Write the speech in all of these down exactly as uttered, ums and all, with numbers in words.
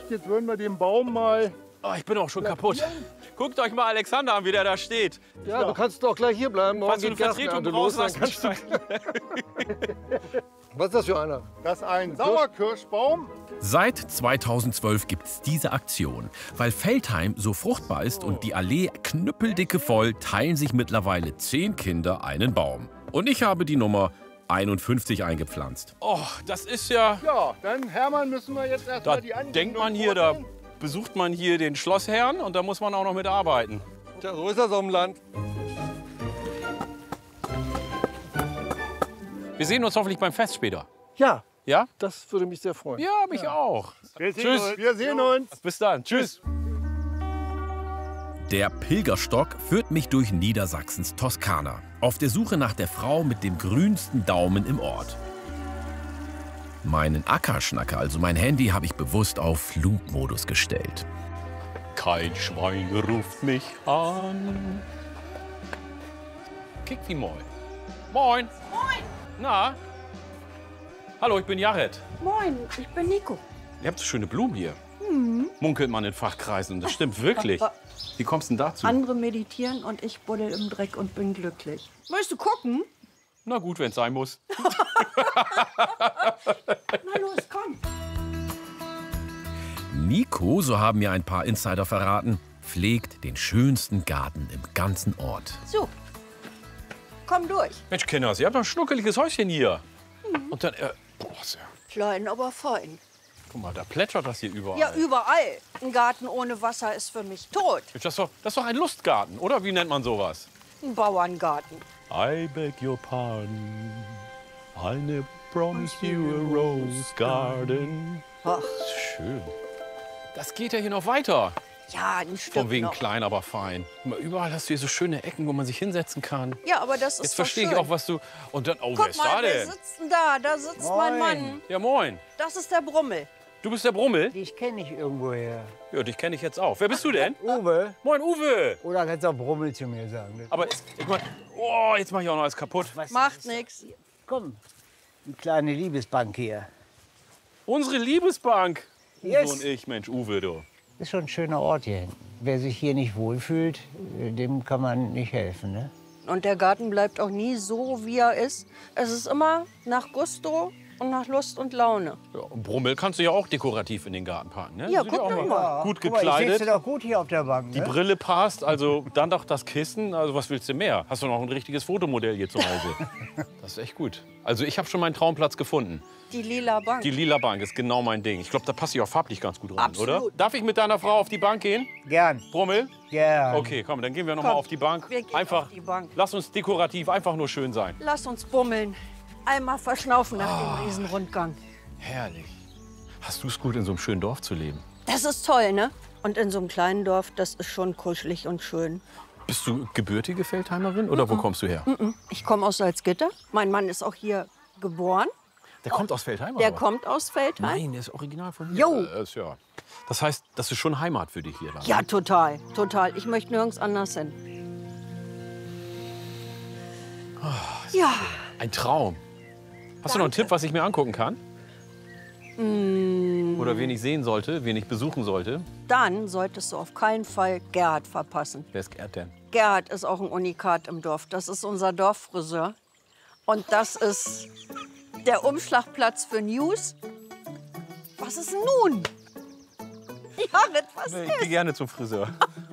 jetzt würden wir den Baum mal... Oh, ich bin auch schon kaputt. Guckt euch mal Alexander an, wie der da steht. Ja, du kannst doch gleich hier bleiben. Morgen Falls du eine geht Vertretung Gärtnernte brauchst, los, dann lass mich kannst du... steigen. Was ist das für einer? Das ist ein Sauerkirschbaum. Seit zweitausendzwölf gibt's diese Aktion. Weil Veltheim so fruchtbar ist und die Allee knüppeldicke voll, teilen sich mittlerweile zehn Kinder einen Baum. Und ich habe die Nummer einundfünfzig eingepflanzt. Oh, das ist ja... Ja, dann, Hermann, müssen wir jetzt erst Da mal die Anbindung denkt man hier, da vornehmen. besucht man hier den Schlossherrn und da muss man auch noch mitarbeiten. Tja, so ist das auf dem Land. Wir sehen uns hoffentlich beim Fest später. Ja, Ja? das würde mich sehr freuen. Ja, mich auch. Wir sehen Tschüss. uns. Wir sehen uns. Bis dann. Tschüss. Der Pilgerstock führt mich durch Niedersachsens Toskana. Auf der Suche nach der Frau mit dem grünsten Daumen im Ort. Meinen Ackerschnacker, also mein Handy, habe ich bewusst auf Flugmodus gestellt. Kein Schwein ruft mich an. Kick wie moin. Moin. Moin. Na? Hallo, ich bin Jared. Moin, ich bin Nico. Ihr habt so schöne Blumen hier. Mhm. Munkelt man in Fachkreisen. Das stimmt wirklich. Wie kommst du denn dazu? Andere meditieren und ich buddel im Dreck und bin glücklich. Möchtest du gucken? Na gut, wenn es sein muss. Na los, komm. Nico, so haben mir ein paar Insider verraten, pflegt den schönsten Garten im ganzen Ort. So, komm durch. Mensch, Kinders, ihr habt doch ein schnuckeliges Häuschen hier. Mhm. Und dann, äh, boah, sehr. Klein, aber fein. Guck mal, da plätschert das hier überall. Ja, überall. Ein Garten ohne Wasser ist für mich tot. Mensch, das, ist doch, das ist doch ein Lustgarten, oder? Wie nennt man sowas? Ein Bauerngarten. I beg your pardon. I never promised you a rose garden. Ach, Schön. Das geht ja hier noch weiter. ja, ein Stück Von wegen noch. klein, aber fein. Guck mal, überall hast du hier so schöne Ecken, wo man sich hinsetzen kann. Ja, aber das ist Jetzt doch verstehe ich schön. auch, was du... Und dann, oh, wer Guck ist da mal, wer denn? sitzt denn da? Da sitzt mein Mann. Ja, moin. Das ist der Brummel. Du bist der Brummel? Dich kenne ich irgendwoher. Ja, dich kenne ich jetzt auch. Wer bist du denn? Uwe? Moin, Uwe. Oder kannst du auch Brummel zu mir sagen. Ne? Aber ich mein, oh, jetzt mache ich auch noch alles kaputt. Was Macht ist- nix. Komm, die kleine Liebesbank hier. Unsere Liebesbank. Uwe Yes. und ich, Mensch, Uwe, du. Ist schon ein schöner Ort hier hinten. Wer sich hier nicht wohlfühlt, äh, dem kann man nicht helfen. Ne? Und der Garten bleibt auch nie so, wie er ist. Es ist immer nach Gusto und nach Lust und Laune. Ja, und Brummel kannst du ja auch dekorativ in den Garten packen, ne? Ja, Sind guck auch doch mal mal. gut Guck mal, ich gekleidet. sitze doch gut hier auf der Bank. Die Ne? Brille passt, also dann doch das Kissen. Also was willst du mehr? Hast du noch ein richtiges Fotomodell hier zu Hause? Das ist echt gut. Also ich habe schon meinen Traumplatz gefunden. Die lila Bank. Die lila Bank ist genau mein Ding. Ich glaube, da passe ich auch farblich ganz gut rein, Absolut. oder? Darf ich mit deiner Frau auf die Bank gehen? Gern, Brummel? gern. Okay, komm, dann gehen wir noch mal Komm, auf die Bank. wir gehen einfach, auf die Bank. Lass uns dekorativ einfach nur schön sein. Lass uns bummeln. Einmal verschnaufen nach Ah. dem Riesenrundgang. Herrlich. Hast du es gut, in so einem schönen Dorf zu leben? Das ist toll, ne? Und in so einem kleinen Dorf, das ist schon kuschelig und schön. Bist du gebürtige Feldheimerin oder wo kommst du her? Ich komme aus Salzgitter. Mein Mann ist auch hier geboren. Der kommt aus Feldheim? Der aber? kommt aus Feldheim. Nein, der ist original von hier. Jo. Äh, ist ja. Das heißt, das ist schon Heimat für dich hier. Dann. Ja, total, total. Ich möchte nirgends anders hin. Ja, Ein Traum. Hast du noch einen Tipp, was ich mir angucken kann? Mm. Oder wen ich sehen sollte, wen ich besuchen sollte? dann solltest du auf keinen Fall Gerhard verpassen. Wer ist Gerd denn? Gerhard ist auch ein Unikat im Dorf. Das ist unser Dorffriseur. Und das ist der Umschlagplatz für News. Was ist nun? Jared, was Ich ist? gehe gerne zum Friseur.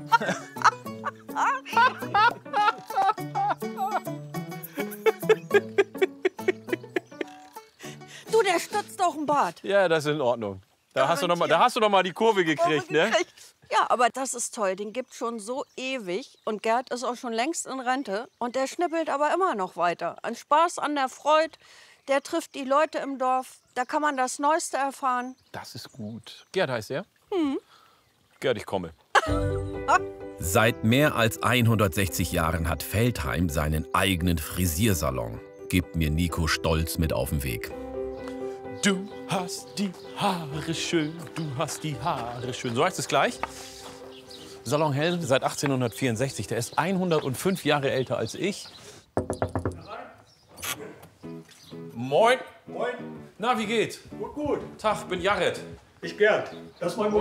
Du, der stützt doch ein Bart. Ja, das ist in Ordnung. Da hast, du noch mal, da hast du noch mal die Kurve gekriegt, ne? Ja, aber das ist toll. Den gibt schon so ewig. Und Gerd ist auch schon längst in Rente. Und der schnippelt aber immer noch weiter. An Spaß, an der Freude. Der trifft die Leute im Dorf. Da kann man das Neueste erfahren. Das ist gut. Gerd heißt er? Mhm. Gerd, ich komme. Seit mehr als hundertsechzig Jahren hat Feldheim seinen eigenen Frisiersalon. Gibt mir Nico stolz mit auf den Weg. Du hast die Haare schön, du hast die Haare schön. So heißt es gleich. Salon Hell seit achtzehnhundertvierundsechzig. Der ist hundertfünf Jahre älter als ich. Moin. Moin. Na, wie geht's? Gut, gut. Tag, bin Jared. Ich Gerd. Das ist mein